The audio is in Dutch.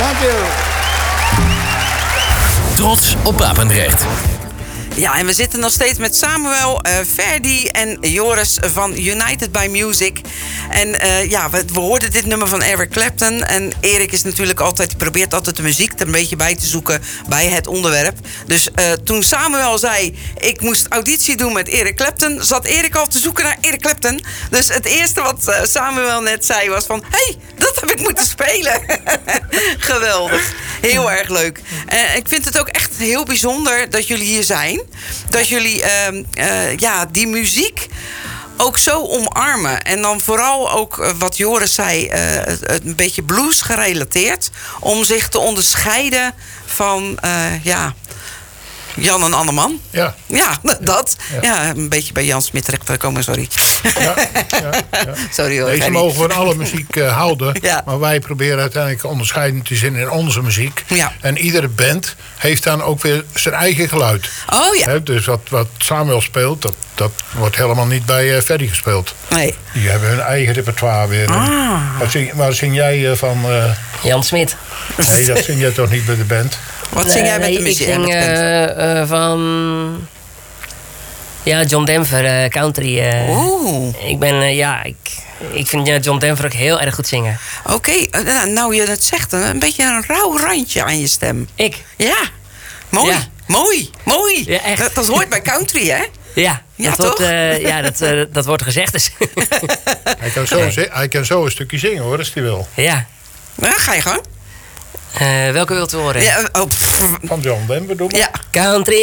Dank u. Trots op Papendrecht. Ja, en we zitten nog steeds met Samuel, Ferdy en Joris van United by Music. En we hoorden dit nummer van Eric Clapton. En Erik is natuurlijk altijd, probeert altijd de muziek er een beetje bij te zoeken bij het onderwerp. Dus toen Samuel zei, ik moest auditie doen met Eric Clapton, zat Erik al te zoeken naar Eric Clapton. Dus het eerste wat Samuel net zei was van, hey, dat heb ik moeten spelen. Geweldig. Heel erg leuk. Ik vind het ook echt heel bijzonder dat jullie hier zijn. Dat jullie die muziek ook zo omarmen. En dan vooral ook wat Joris zei, een beetje blues gerelateerd. Om zich te onderscheiden van Jan en Anneman. Ja. Ja, dat. Ja, een beetje bij Jan Smit terechtgekomen, sorry. Ja. Sorry hoor. Deze mogen van alle muziek houden. Ja. Maar wij proberen uiteindelijk onderscheidend te zijn in onze muziek. Ja. En iedere band heeft dan ook weer zijn eigen geluid. Oh ja. Dus wat Samuel speelt, dat wordt helemaal niet bij Ferdy gespeeld. Nee. Die hebben hun eigen repertoire weer. Waar zing jij van? Jan Smit. Nee, dat zing jij toch niet bij de band? Wat zing jij met de muziek? Ik zing van... John Denver, country. Ik ben, ik vind John Denver ook heel erg goed zingen. Oké, nou je dat zegt, een beetje een rauw randje aan je stem. Ik? Ja, mooi, Ja. mooi. Ja, echt. Dat hoort bij country, hè? Ja, Ja, dat, toch? dat wordt gezegd. Dus. Hij kan zo een stukje zingen hoor, als hij wil. Ja. Nou, ga je gang. Welke wilt u horen? Ja, Van John Denver, doe maar. ja. Country